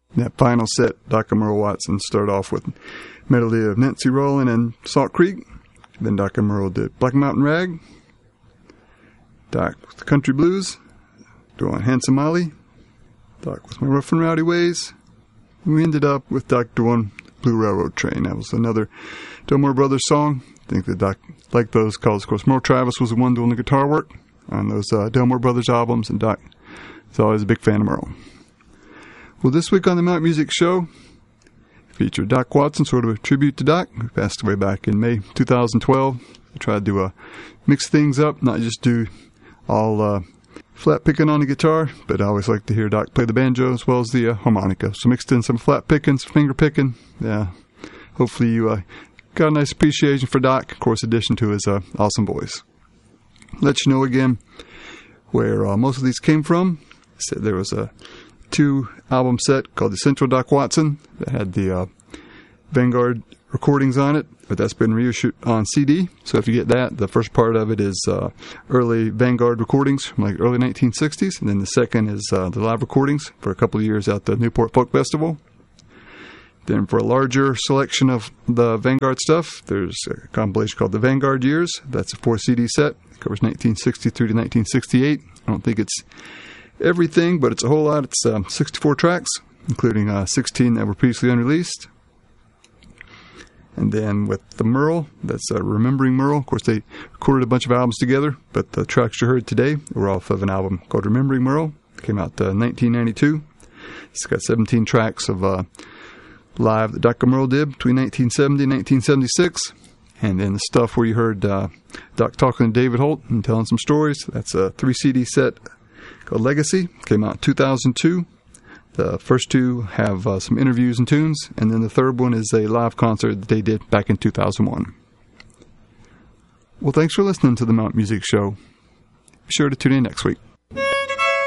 That final set, Doc and Merle Watson started off with medley of Nancy Rollin and Salt Creek. Then Doc and Merle did Black Mountain Rag. Doc with the Country Blues, doing Handsome Molly. Doc with My Rough and Rowdy Ways. We ended up with Doc doing Blue Railroad Train. That was another Delmore Brothers song. I think that Doc liked those because, of course, Merle Travis was the one doing the guitar work on those Delmore Brothers albums, and Doc is always a big fan of Merle. Well, this week on the Mount Music Show, featured Doc Watson, sort of a tribute to Doc, who passed away back in May 2012. I tried to mix things up, not just do all flat picking on the guitar, but I always like to hear Doc play the banjo as well as the harmonica. So mixed in some flat picking, some finger picking. Yeah, hopefully you got a nice appreciation for Doc, of course, in addition to his awesome voice. Let you know again where most of these came from. I said there was a 2-album set called the Central Doc Watson that had the Vanguard recordings on it, but that's been reissued on CD. So if you get that, the first part of it is early Vanguard recordings from like early 1960s, and then the second is the live recordings for a couple of years at the Newport Folk Festival. Then for a larger selection of the Vanguard stuff, there's a compilation called The Vanguard Years. That's a 4-CD set. It covers 1963 to 1968. I don't think it's everything, but it's a whole lot. It's 64 tracks, including 16 that were previously unreleased. And then with the Merle, that's Remembering Merle. Of course, they recorded a bunch of albums together, but the tracks you heard today were off of an album called Remembering Merle. It came out in 1992. It's got 17 tracks of live that Doc and Merle did between 1970 and 1976. And then the stuff where you heard Doc talking to David Holt and telling some stories, that's a 3-CD set called Legacy. Came out in 2002. The first two have some interviews and tunes, and then the third one is a live concert that they did back in 2001. Well, thanks for listening to the Mount Music Show. Be sure to tune in next week.